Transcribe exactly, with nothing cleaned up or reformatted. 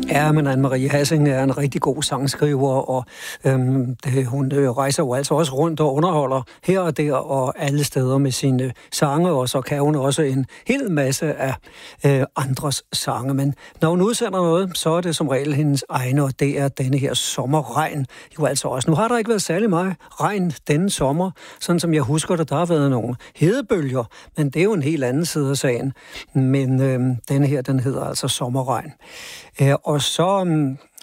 Ja, men Anne-Marie Hassing er en rigtig god sangskriver, og øhm, det, hun øh, rejser jo altså også rundt og underholder her og der og alle steder med sine sange, og så kan hun også en hel masse af øh, andres sange. Men når hun udsender noget, så er det som regel hendes egne, og det er denne her sommerregn jo altså også. Nu har der ikke været særlig meget regn denne sommer, sådan som jeg husker det, der har været nogle hedebølger, men det er jo en helt anden side af sagen. Men øh, denne her, den hedder altså sommerregn. Øh, og så